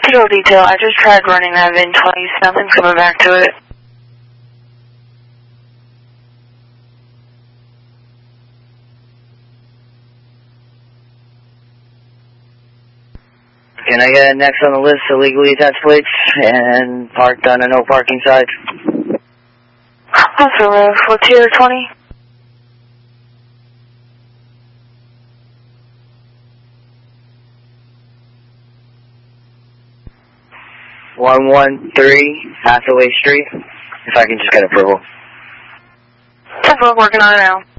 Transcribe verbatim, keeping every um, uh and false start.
Fuel detail, I just tried running that V I N twice. Nothing's coming back to it. Can I get next on the list, illegally attached plates and parked on a no parking side? Affirmative. What's your twenty? one one three Hathaway Street, if I can just get approval. ten four, working on it now.